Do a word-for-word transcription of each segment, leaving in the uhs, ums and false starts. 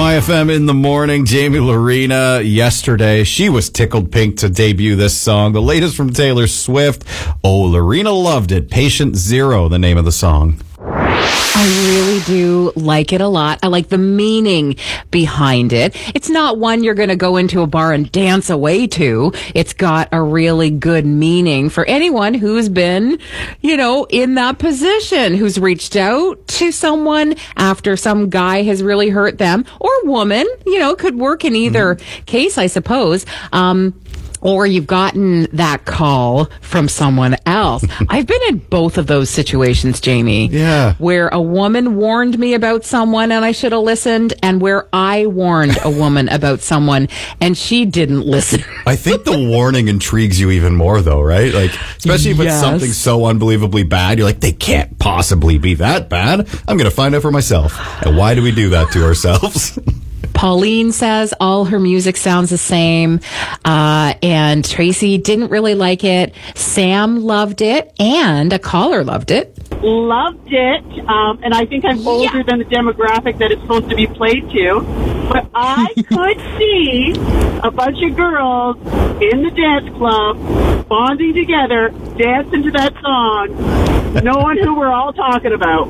My F M in the morning. Jamie Lorena yesterday, she was tickled pink to debut this song. The latest from Taylor Swift. Oh, Lorena loved it. Patient Zero, the name of the song. I really do like it a lot. I like the meaning behind it. It's not one you're going to go into a bar and dance away to. It's got a really good meaning for anyone who's been, you know, in that position, who's reached out to someone after some guy has really hurt them, or woman, you know, could work in either mm-hmm. case, I suppose. Um, Or you've gotten that call from someone else. I've been in both of those situations, Jamie. Yeah. Where a woman warned me about someone and I should have listened, and where I warned a woman about someone and she didn't listen. I think the warning intrigues you even more, though, right? Like, especially if Yes. it's something so unbelievably bad, you're like, they can't possibly be that bad. I'm going to find out for myself. And why do we do that to ourselves? Pauline says all her music sounds the same. Uh, and Tracy didn't really like it. Sam loved it. And a caller loved it. Loved it. Um, and I think I'm older Yeah. than the demographic that it's supposed to be played to. But I could see a bunch of girls in the dance club bonding together, dancing to that song, knowing who we're all talking about.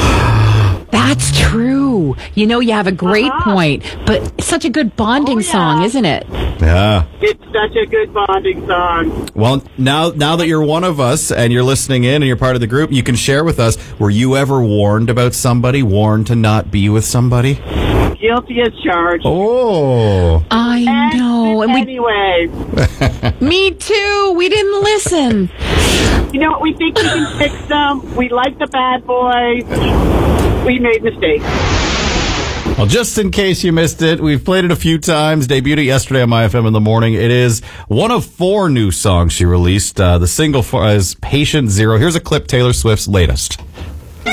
That's true. You know, you have a great Uh-huh. point, but it's such a good bonding Oh, yeah. song, isn't it? Yeah. It's such a good bonding song. Well, now now that you're one of us and you're listening in and you're part of the group, you can share with us, were you ever warned about somebody, warned to not be with somebody? Guilty as charged. Oh. I know. And we, Anyway, me too. We didn't listen. you know what? We think we can fix them. We like the bad boy. We made mistakes. Well, just in case you missed it, we've played it a few times, debuted it yesterday on My F M in the morning. It is one of four new songs she released. Uh, the single for, is Patient Zero. Here's a clip, Taylor Swift's latest.